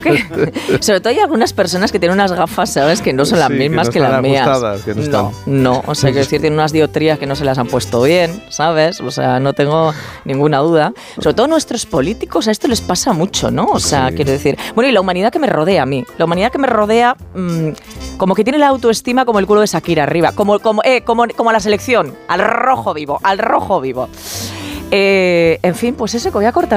Sobre todo hay algunas personas que tienen unas gafas, ¿sabes? Que no son las mismas que las mías. Que no están. No, o sea, quiero decir, tienen unas dioptrías que no se las han puesto bien, ¿sabes? O sea, no tengo ninguna duda. Sobre todo nuestros políticos, a esto les pasa mucho, ¿no? O sea, quiero decir... Bueno, y la humanidad que me rodea a mí. La humanidad que me rodea, como que tiene la autoestima como el culo de Shakira arriba. Como a la selección. Al rojo vivo. En fin, pues eso que voy a cortar.